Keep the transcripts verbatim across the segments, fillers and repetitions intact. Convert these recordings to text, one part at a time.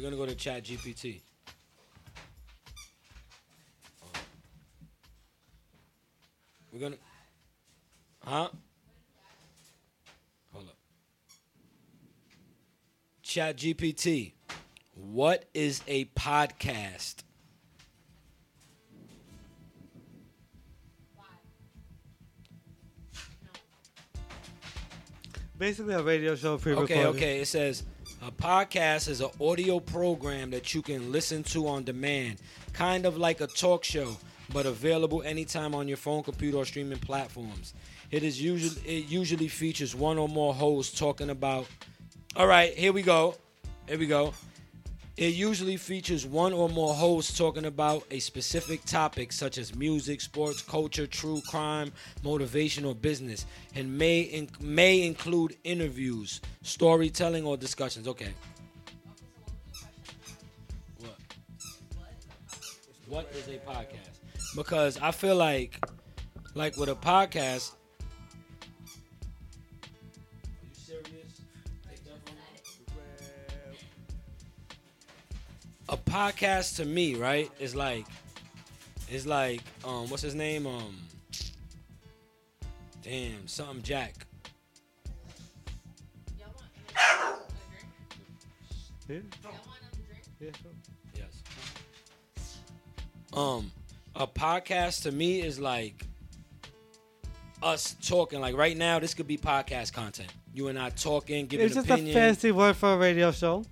We're gonna go to Chat G P T. We're gonna, huh? Hold up. Chat G P T. What is a podcast? Basically a radio show pre-recorded. Okay, okay. It says a podcast is an audio program that you can listen to on demand, kind of like a talk show, but available anytime on your phone, computer, or streaming platforms. It is usually it usually features one or more hosts talking about. All right, here we go. Here we go. It usually features one or more hosts talking about a specific topic such as music, sports, culture, true crime, motivation, or business, and may in, may include interviews, storytelling, or discussions. Okay. What? What is a podcast? Because I feel like, like with a podcast. Are you serious? Take that from me. A podcast to me, right, is like, is like, um, what's his name? Um, damn, something Jack. Y'all want a drink? Yeah. Y'all want another drink? Yeah, sure. Yes. Um, a podcast to me is like us talking. Like right now, this could be podcast content. You and I talking, giving It's just opinion. a fancy word for a radio show.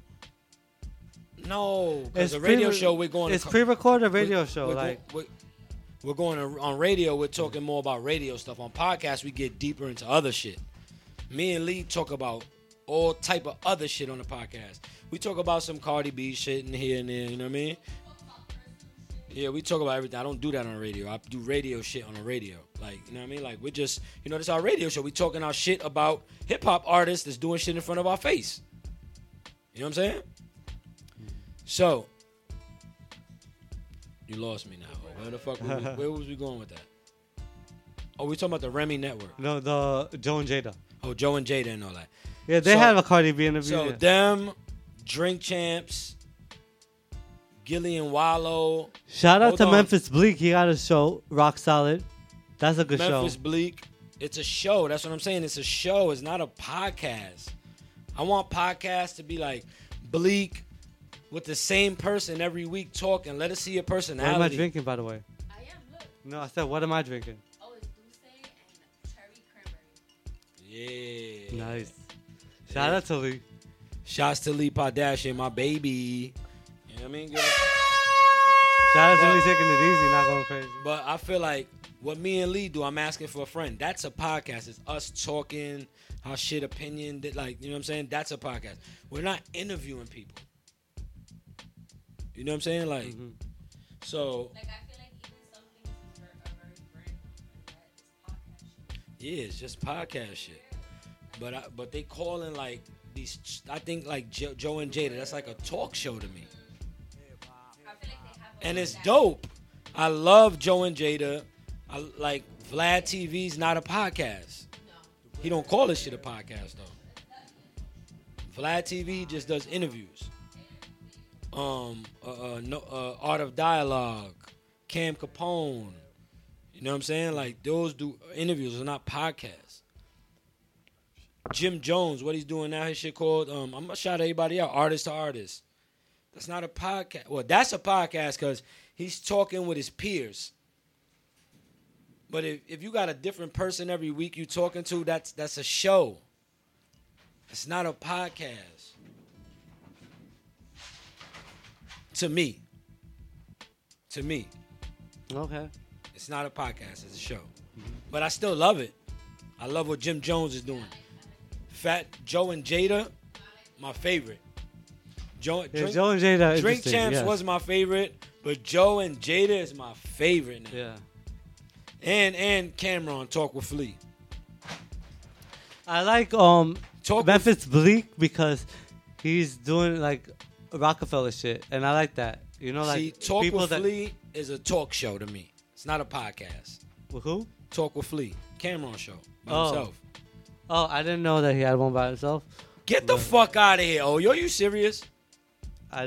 No, because It's a radio pre- show we're going. It's to co- pre-recorded radio we're, show. We're, like we're, we're going to, on radio. We're talking more about radio stuff. On podcasts, we get deeper into other shit. Me and Lee talk about all type of other shit on the podcast. We talk about some Cardi B shit in here and there. You know what I mean? Yeah, we talk about everything. I don't do that on the radio. I do radio shit on the radio. Like, you know what I mean? Like, we're just, you know, this is our radio show. We talking our shit about hip-hop artists that's doing shit in front of our face. You know what I'm saying? So, you lost me now. Where the fuck, were we, where was we going with that? Oh, we talking about the Remy Network. no, the Joe and Jada. Oh, Joe and Jada and all that. Yeah, they So- have a Cardi B interview. So, yeah. them, Drink Champs, Gillian Wallow, Shout out hold to on. Memphis Bleak. He got a show, Rock Solid. That's a good Memphis show. Bleak. It's a show. That's what I'm saying. It's a show. It's not a podcast. I want podcasts to be like Bleak with the same person every week talking. Let us see your What am I personality. drinking, by the way? I am, look. No, I said, what am I drinking? Oh, it's Douce and cherry cranberry. Yeah. Nice. Shout Yeah. out to Lee. Shouts to Lee Kardashian, my baby. You know what I mean? Girl? Shout out to But- Lee taking it easy, not going crazy. But I feel like what me and Lee do, I'm asking for a friend. That's a podcast. It's us talking our shit opinion. That, like, you know what I'm saying? That's a podcast. We're not interviewing people. You know what I'm saying? Like, Mhm. so, Like, I feel like even some things is very, are very brand like that. It's podcast shit. yeah, it's just podcast shit. But I, but they calling like these. I think like jo- Joe and Jada. That's like a talk show to me, I feel like they have a and lot it's of that. dope. I love Joe and Jada. I like Vlad T V's not a podcast. No. He don't call this shit a podcast though. Vlad T V just does interviews. Um, uh, uh, no, uh, Art of Dialogue, Cam Capone. You know what I'm saying? Like those do interviews, are not podcasts. Jim Jones, what he's doing now, his shit called. Um, I'm gonna shout everybody out, artist to artist. That's not a podcast. Well, that's a podcast because he's talking with his peers. But if, if you got a different person every week you talking to, that's that's a show. It's not a podcast. To me. To me. Okay. It's not a podcast, it's a show. But I still love it. I love what Jim Jones is doing. Fat Joe and Jada, my favorite. Joe, Yeah, Drink, Joe and Jada. Drink interesting, Champs yes. was my favorite, but Joe and Jada is my favorite now. Yeah. And and Cameron talk with Flea. I like um Talk with Memphis Bleak because he's doing like Rockefeller shit, and I like that. You know, like See, Talk people with that Flea is a talk show to me. It's not a podcast. with who? Talk with Flea. Cameron show by Oh. himself. Oh, I didn't know that he had one by himself. Get the Right. fuck out of here. Oh, yo, you serious?